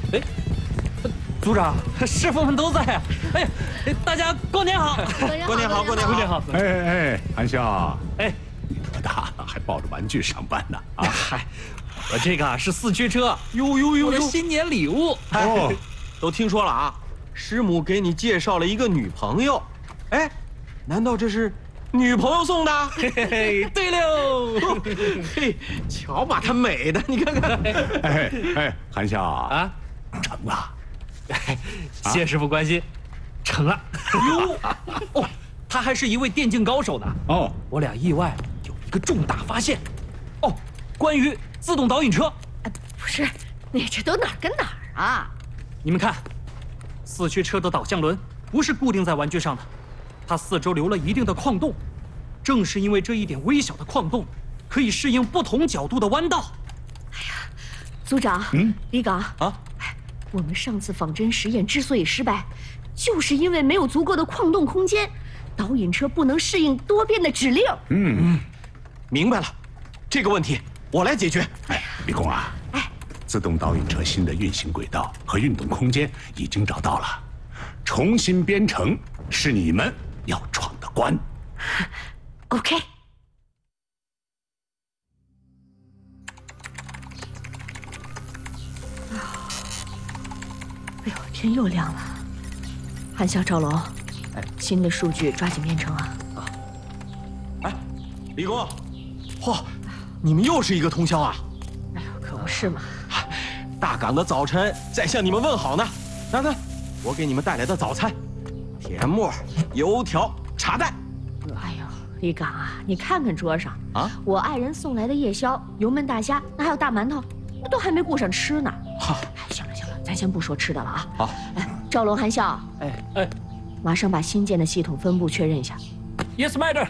哎，组长，师傅们都在啊！哎，大家过年好！ 过年好，过年好，过年好！ 哎，韩笑， 哎， 你多大了，还抱着玩具上班呢？啊， 嗨，我这个是四驱车，我的新年礼物。 哦，都听说了啊，师母给你介绍了一个女朋友。哎，难道这是女朋友送的？ 嘿嘿嘿，对喽！ 嘿，瞧把她美的，你看看。 哎，韩笑啊， 成了。 谢师傅关心，成了。哟，哦，他还是一位电竞高手呢。 哦， 我俩意外有一个重大发现。哦，关于自动导引车。 不是，你这都哪儿跟哪儿啊？ 你们看，四驱车的导向轮不是固定在玩具上的，它四周留了一定的矿洞。正是因为这一点微小的矿洞，可以适应不同角度的弯道。 哎呀，组长，李岗啊。我们上次仿真实验之所以失败，就是因为没有足够的矿洞空间，导引车不能适应多变的指令。 明白了，这个问题我来解决。 哎，李工啊，自动导引车新的运行轨道和运动空间已经找到了，重新编程是你们要闯的关。 OK。哎呦，天又亮了。韩笑、赵龙，新的数据抓紧编程啊！ 哎，李工，嚯，你们又是一个通宵啊！ 哎呦，可不是嘛！ 大港的早晨在向你们问好呢。看，我给你们带来的早餐：甜沫、油条、茶蛋。 哎呦，李岗啊，你看看桌上啊， 我爱人送来的夜宵，油焖大虾，那还有大馒头，都还没顾上吃呢。 好， 行了，咱先不说吃的了啊。 好， 赵龙、韩笑， 哎， 马上把新建的系统分布确认一下。 Yes, Master。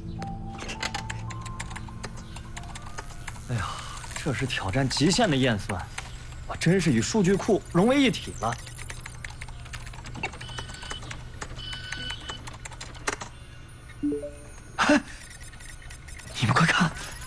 哎呀，这是挑战极限的验算，我真是与数据库融为一体了。你们快看！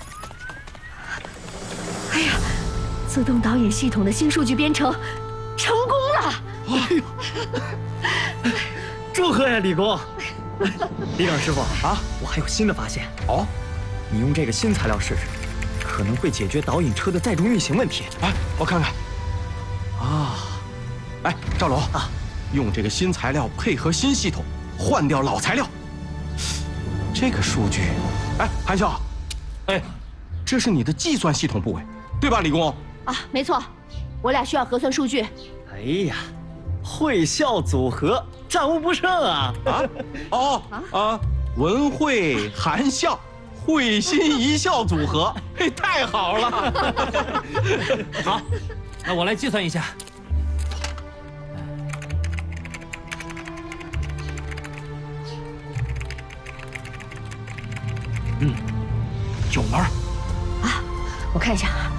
哎呀，自动导演系统的新数据编程成功了！ 哎呦，祝贺呀，李工！李岗师傅啊，我还有新的发现哦。 你用这个新材料试试，可能会解决导引车的载重运行问题。 哎，我看看。啊，哎，赵龙啊，用这个新材料配合新系统，换掉老材料。这个数据，哎，韩笑，哎，这是你的计算系统部位，对吧，李工？ 啊，没错，我俩需要核算数据。 哎呀，会校组合，战无不胜啊！ 文慧韩笑，会心一笑组合，嘿，太好了！ 好，那我来计算一下。有门儿啊，我看一下啊。